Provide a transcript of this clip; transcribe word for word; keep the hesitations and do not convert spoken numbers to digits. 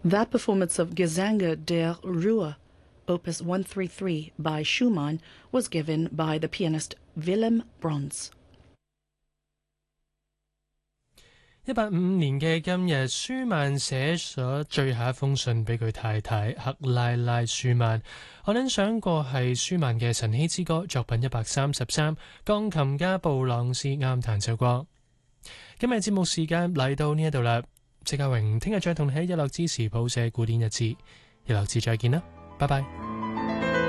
That performance of Gesänge der Ruhr, Opus one thirty-three by Schumann, was given by the pianist Wilhelm Brons. 一八五五年嘅今日，舒曼寫咗最後一封信俾佢太太克拉拉舒曼。我諗想過係舒曼嘅晨曦之歌作品一百三十三，鋼琴家布朗斯啱彈奏過。今日節目時間嚟到呢一度啦，謝家榮聽日再同你喺日落之時譜寫古典日誌，日落之再見啦，拜拜。